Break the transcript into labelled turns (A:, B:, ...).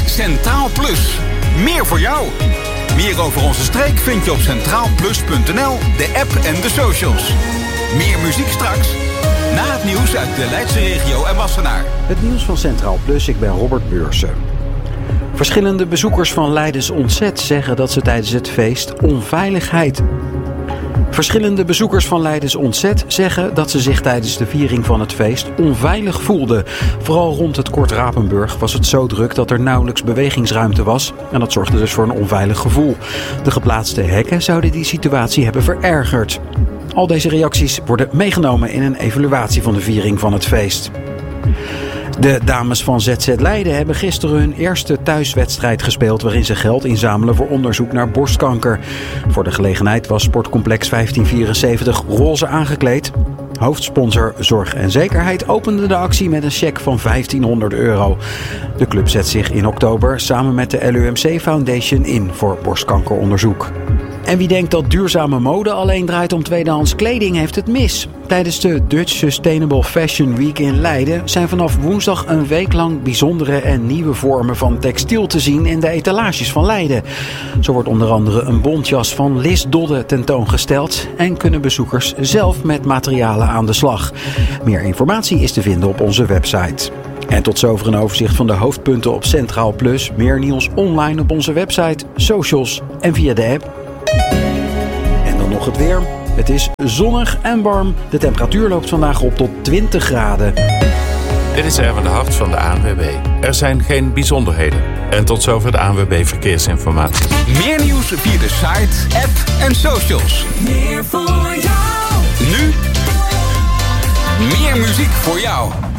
A: Centraal Plus. Meer voor jou. Meer over onze streek vind je op centraalplus.nl, de app en de socials. Meer muziek straks. Na het nieuws uit de Leidse regio en Wassenaar.
B: Het nieuws van Centraal Plus, ik ben Robert Beursen. Verschillende bezoekers van Leidens Ontzet zeggen dat ze tijdens het feest Verschillende bezoekers van Leidens Ontzet zeggen dat ze zich tijdens de viering van het feest onveilig voelden. Vooral rond het Kort Rapenburg was het zo druk dat er nauwelijks bewegingsruimte was. En dat zorgde dus voor een onveilig gevoel. De geplaatste hekken zouden die situatie hebben verergerd. Al deze reacties worden meegenomen in een evaluatie van de viering van het feest. De dames van ZZ Leiden hebben gisteren hun eerste thuiswedstrijd gespeeld waarin ze geld inzamelen voor onderzoek naar borstkanker. Voor de gelegenheid was Sportcomplex 1574 roze aangekleed. Hoofdsponsor Zorg en Zekerheid opende de actie met een cheque van €1500. De club zet zich in oktober samen met de LUMC Foundation in voor borstkankeronderzoek. En wie denkt dat duurzame mode alleen draait om tweedehands kleding, heeft het mis. Tijdens de Dutch Sustainable Fashion Week in Leiden zijn vanaf woensdag een week lang bijzondere en nieuwe vormen van textiel te zien in de etalages van Leiden. Zo wordt onder andere een bontjas van Lis Dodde tentoongesteld en kunnen bezoekers zelf met materialen aan de slag. Meer informatie is te vinden op onze website. En tot zover een overzicht van de hoofdpunten op Centraal Plus. Meer nieuws online op onze website, socials en via de app. En dan nog het weer. Het is zonnig en warm. De temperatuur loopt vandaag op tot 20 graden.
C: Dit is Erwin de Hart van de ANWB. Er zijn geen bijzonderheden. En tot zover de ANWB Verkeersinformatie.
A: Meer nieuws via de site, app en socials.
D: Meer voor jou.
A: Nu meer muziek voor jou.